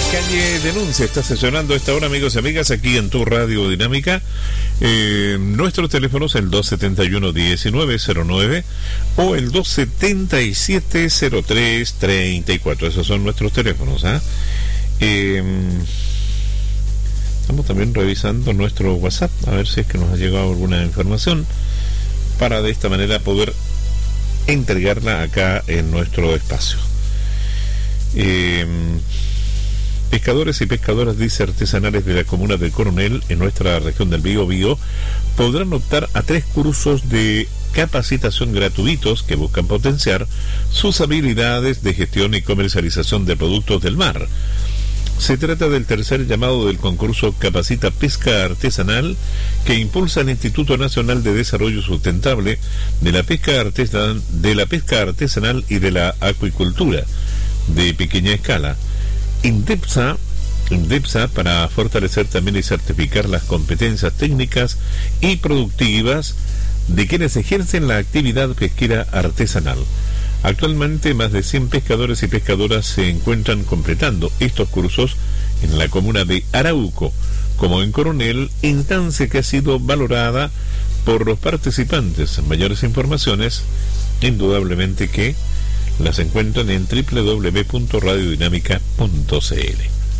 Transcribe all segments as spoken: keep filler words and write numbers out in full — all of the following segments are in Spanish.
Calle Denuncia está sesionando a esta hora, amigos y amigas, aquí en tu Radio Dinámica. Eh, nuestro teléfono es el dos setenta y uno, diecinueve cero nueve o el dos setenta y siete, cero tres treinta y cuatro. Esos son nuestros teléfonos. ¿eh? Eh, estamos también revisando nuestro WhatsApp, a ver si es que nos ha llegado alguna información para de esta manera poder entregarla acá en nuestro espacio. Eh, Pescadores y pescadoras, dice, artesanales de la comuna del Coronel, en nuestra región del Biobío, podrán optar a tres cursos de capacitación gratuitos que buscan potenciar sus habilidades de gestión y comercialización de productos del mar. Se trata del tercer llamado del concurso Capacita Pesca Artesanal, que impulsa el Instituto Nacional de Desarrollo Sustentable de la Pesca Artesanal, de la Pesca Artesanal y de la Acuicultura de pequeña escala. INDEPSA, INDEPSA para fortalecer también y certificar las competencias técnicas y productivas de quienes ejercen la actividad pesquera artesanal. Actualmente más de cien pescadores y pescadoras se encuentran completando estos cursos en la comuna de Arauco, como en Coronel, instancia que ha sido valorada por los participantes. Mayores informaciones, indudablemente que las encuentran en doble u doble u doble u punto radio dinámica punto c l.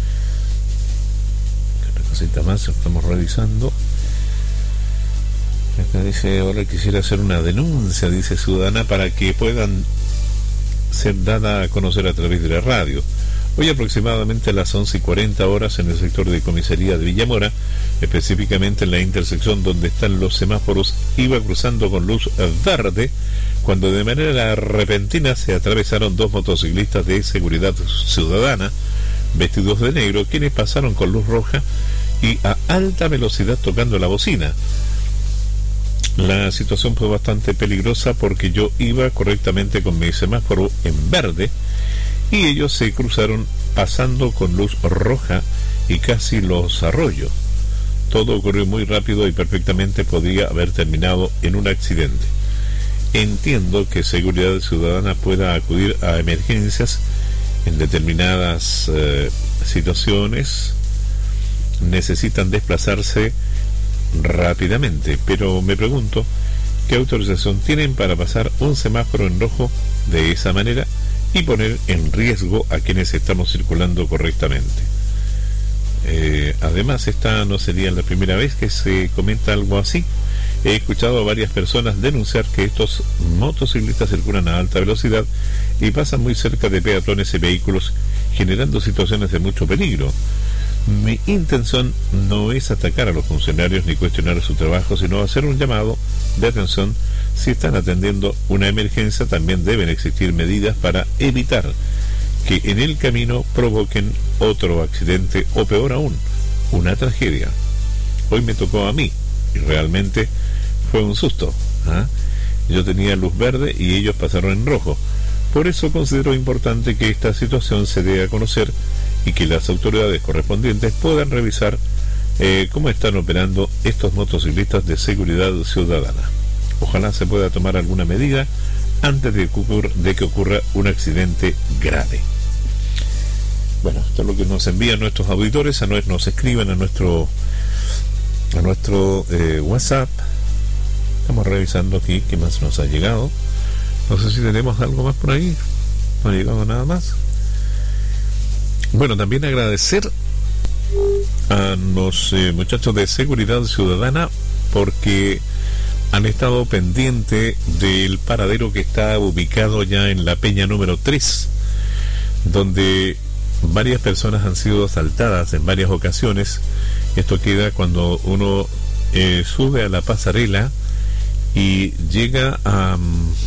Una cosita más, estamos revisando. Acá dice, ahora quisiera hacer una denuncia, dice, ciudadana, para que puedan ser dada a conocer a través de la radio. Hoy aproximadamente a las once y cuarenta horas en el sector de comisaría de Villamora, específicamente en la intersección donde están los semáforos, iba cruzando con luz verde cuando de manera repentina se atravesaron dos motociclistas de seguridad ciudadana vestidos de negro, quienes pasaron con luz roja y a alta velocidad tocando la bocina. La situación fue bastante peligrosa porque yo iba correctamente con mi semáforo en verde y ellos se cruzaron pasando con luz roja y casi los arrolló. Todo ocurrió muy rápido y perfectamente podía haber terminado en un accidente. Entiendo que Seguridad Ciudadana pueda acudir a emergencias en determinadas eh, situaciones. Necesitan desplazarse rápidamente, pero me pregunto qué autorización tienen para pasar un semáforo en rojo de esa manera y poner en riesgo a quienes estamos circulando correctamente. Eh, además, esta no sería la primera vez que se comenta algo así. He escuchado a varias personas denunciar que estos motociclistas circulan a alta velocidad y pasan muy cerca de peatones y vehículos, generando situaciones de mucho peligro. Mi intención no es atacar a los funcionarios ni cuestionar su trabajo, sino hacer un llamado de atención. Si están atendiendo una emergencia, también deben existir medidas para evitar que en el camino provoquen otro accidente o, peor aún, una tragedia. Hoy me tocó a mí y realmente fue un susto. ¿eh? Yo tenía luz verde y ellos pasaron en rojo. Por eso considero importante que esta situación se dé a conocer y que las autoridades correspondientes puedan revisar eh, cómo están operando estos motociclistas de seguridad ciudadana. Ojalá se pueda tomar alguna medida antes de que ocurra, de que ocurra un accidente grave. Bueno, esto es lo que nos envían nuestros auditores, a nos, nos escriben a nuestro a nuestro eh, WhatsApp. Estamos revisando aquí qué más nos ha llegado. No sé si tenemos algo más por ahí. No ha llegado nada más. Bueno, también agradecer a los eh, muchachos de Seguridad Ciudadana porque han estado pendientes del paradero que está ubicado ya en la peña número tres, donde varias personas han sido asaltadas en varias ocasiones. Esto queda cuando uno eh, sube a la pasarela y llega a,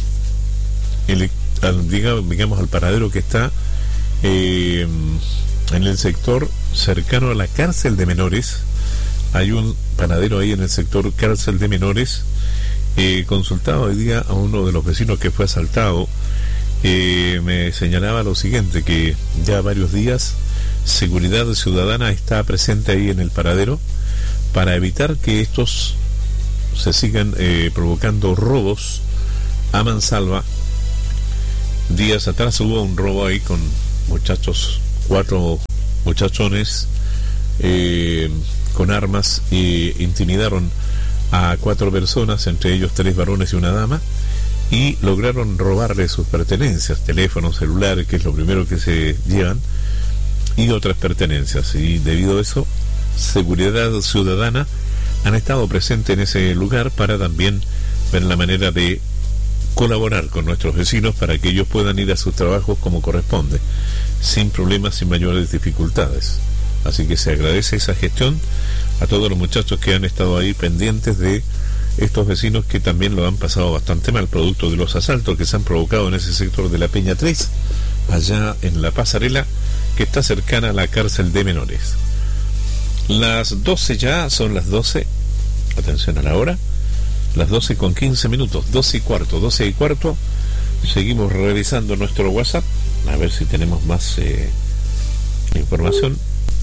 el, al, digamos, digamos al paradero que está eh, en el sector cercano a la cárcel de menores. Hay un paradero ahí en el sector cárcel de menores. Eh, consultado hoy día a uno de los vecinos que fue asaltado, eh, me señalaba lo siguiente, que ya varios días Seguridad Ciudadana está presente ahí en el paradero para evitar que estos se sigan eh, provocando robos a mansalva. Días atrás hubo un robo ahí con muchachos, cuatro muchachones eh, con armas e intimidaron a cuatro personas, entre ellos tres varones y una dama, y lograron robarle sus pertenencias, teléfono, celular, que es lo primero que se llevan, y otras pertenencias. Y debido a eso, Seguridad Ciudadana han estado presentes en ese lugar para también ver la manera de colaborar con nuestros vecinos para que ellos puedan ir a sus trabajos como corresponde, sin problemas, sin mayores dificultades. Así que se agradece esa gestión a todos los muchachos que han estado ahí pendientes de estos vecinos que también lo han pasado bastante mal, producto de los asaltos que se han provocado en ese sector de la Peña tres, allá en la pasarela que está cercana a la cárcel de menores. Las doce ya, son las doce, atención a la hora, las doce con quince minutos, doce y cuarto, doce y cuarto, seguimos revisando nuestro WhatsApp, a ver si tenemos más eh, información.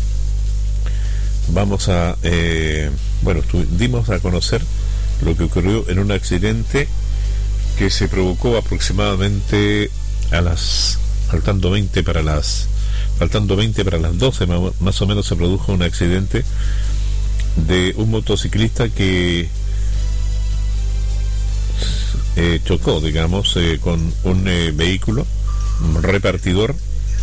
Vamos a, eh, bueno, dimos a conocer lo que ocurrió en un accidente que se provocó aproximadamente a las, faltando veinte para las, faltando veinte para las doce, más o menos se produjo un accidente de un motociclista que eh, chocó, digamos, eh, con un eh, vehículo, un repartidor,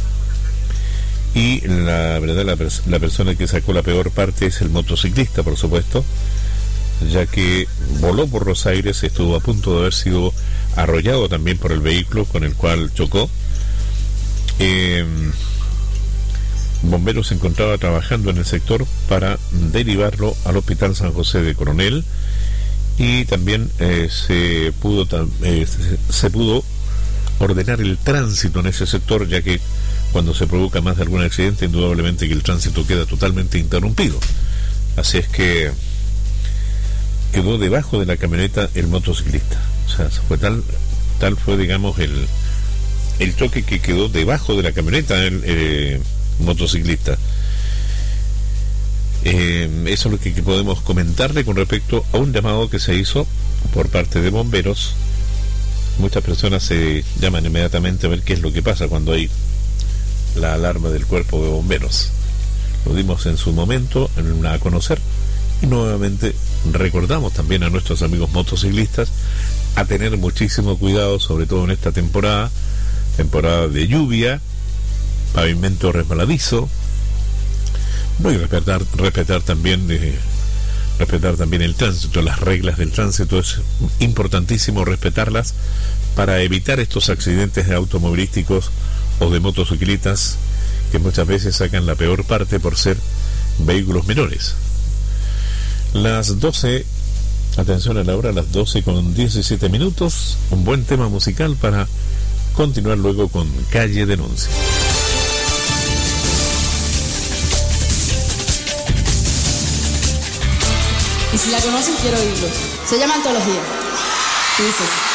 y la verdad la, pers- la persona que sacó la peor parte es el motociclista, por supuesto, ya que voló por los aires, estuvo a punto de haber sido arrollado también por el vehículo con el cual chocó. Eh, Bomberos se encontraba trabajando en el sector para derivarlo al Hospital San José de Coronel, y también eh, se pudo eh, se, se pudo ordenar el tránsito en ese sector, ya que cuando se provoca más de algún accidente, indudablemente que el tránsito queda totalmente interrumpido. Así es que quedó debajo de la camioneta el motociclista. O sea, fue tal, tal fue, digamos, el, el choque que quedó debajo de la camioneta el eh, motociclista. Eh, eso es lo que, que podemos comentarle con respecto a un llamado que se hizo por parte de bomberos. Muchas personas se llaman inmediatamente a ver qué es lo que pasa cuando hay la alarma del cuerpo de bomberos. Lo dimos en su momento en a conocer, y nuevamente recordamos también a nuestros amigos motociclistas a tener muchísimo cuidado, sobre todo en esta temporada, temporada de lluvia, pavimento resbaladizo, no, y respetar, respetar también eh, respetar también el tránsito, las reglas del tránsito. Es importantísimo respetarlas para evitar estos accidentes automovilísticos o de motocicletas que muchas veces sacan la peor parte por ser vehículos menores. Las doce, atención a la hora, las doce con diecisiete minutos, un buen tema musical para continuar luego con Calle Denuncia. Y si la conocen, quiero oírlo. Se llama Antología. Y dice...